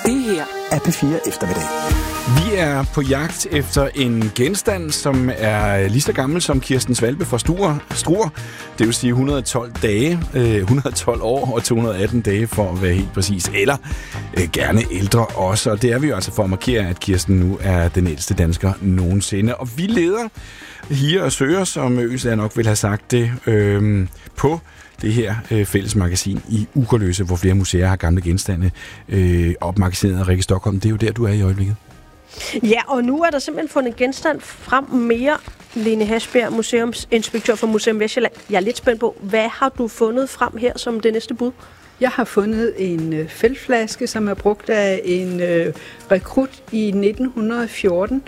Det her er P4 Eftermiddag. Vi er på jagt efter en genstand, som er lige så gammel som Kirsten Hvalpe fra Struer. Det vil sige 112 dage, 112 år og 218 dage for at være helt præcis. Eller gerne ældre også. Og det er vi jo altså for at markere, at Kirsten nu er den ældste dansker nogensinde. Og vi leder hier og søger, som Øsager nok vil have sagt det, på det her fælles magasin i Ugerløse, hvor flere museer har gamle genstande opmagasineret af Rikke Stockholm. Det er jo der, du er i øjeblikket. Ja, og nu er der simpelthen fundet genstand frem mere. Lene Hasbjerg, museumsinspektør for Museum Vestsjælland. Jeg er lidt spændt på, hvad har du fundet frem her som det næste bud? Jeg har fundet en feltflaske, som er brugt af en rekrut i 1914.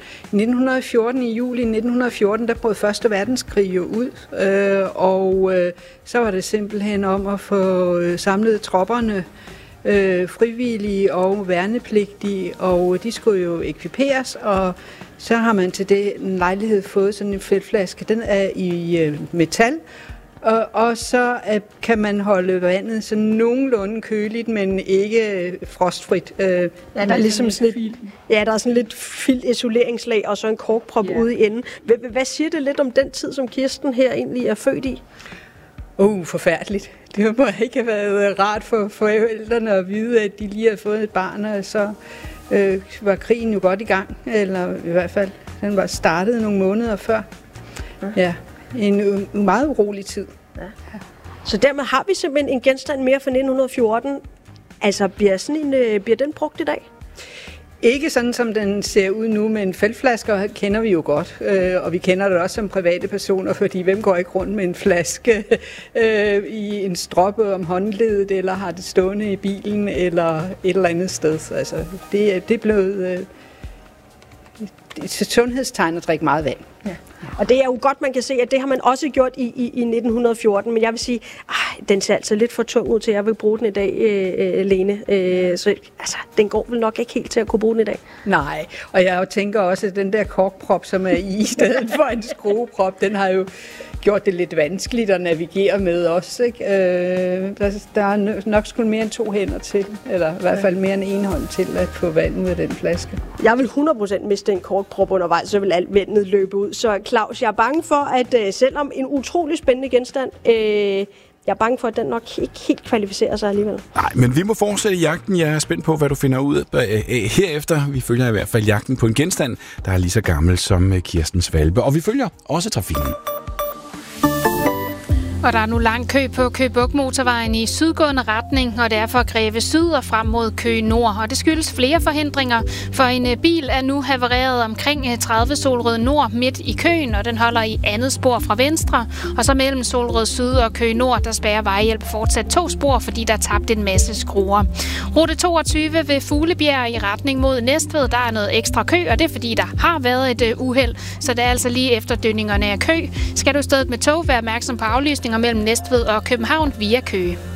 I juli 1914, der brød Første Verdenskrig jo ud, og så var det simpelthen om at få samlet tropperne, frivillige og værnepligtige, og de skulle jo ekviperes, og så har man til det en lejlighed fået sådan en feltflaske. Den er i metal, og så kan man holde vandet sådan nogenlunde køligt, men ikke frostfrit. Der er ligesom sådan lidt, der er sådan lidt filtisoleringslag og så en korkprop ude i enden. Hvad siger det lidt om den tid, som Kirsten her egentlig er født i? Forfærdeligt. Det må ikke have været rart for forældrene at vide, at de lige havde fået et barn, og så var krigen jo godt i gang, eller i hvert fald, den var startet nogle måneder før. Ja, en meget urolig tid. Ja. Så dermed har vi simpelthen en genstand mere fra 1914. Altså, bliver den brugt i dag? Ikke sådan, som den ser ud nu, men feltflasker kender vi jo godt, og vi kender det også som private personer, fordi hvem går ikke rundt med en flaske i en stroppe om håndledet, eller har det stående i bilen, eller et eller andet sted. Altså, det er blevet et sundhedstegn at drikke meget vand. Ja. Og det er jo godt, man kan se, at det har man også gjort i 1914, men jeg vil sige, den ser altså lidt for tung ud til, at jeg vil bruge den i dag, Lene. Så altså, den går vel nok ikke helt til at kunne bruge den i dag. Nej, og jeg tænker også, at den der korkprop, som er i stedet for en skrueprop, den har jo gjort det lidt vanskeligt at navigere med os, ikke? Der er nok skulle mere end 2 hænder til, eller i hvert fald mere end 1 hånd til at få vand ud af den flaske. Jeg vil 100% miste en korkprop undervejs, så vil alt vandet løbe ud. Så Claus, jeg er bange for, at selvom en utrolig spændende genstand, jeg er bange for, at den nok ikke helt kvalificerer sig alligevel. Nej, men vi må fortsætte jagten. Jeg er spændt på, hvad du finder ud af herefter. Vi følger i hvert fald jagten på en genstand, der er lige så gammel som Kirsten Hvalpe. Og vi følger også trafikken. Og der er nu lang kø på Køge Bugt Motorvejen i sydgående retning, og det er fra Greve Syd og frem mod Køge Nord. Og det skyldes flere forhindringer, for en bil er nu havareret omkring 30 Solrød Nord midt i køen, og den holder i andet spor fra venstre. Og så mellem Solrød Syd og Køge Nord, der spærrer vejhjælp fortsat 2 spor, fordi der er tabt en masse skruer. Rute 22 ved Fuglebjerg i retning mod Næstved, der er noget ekstra kø, og det er fordi, der har været et uheld, så det er altså lige efterdønningerne af kø. Skal du i stedet med tog, være opmærksom på aflysning mellem Næstved og København via Køge.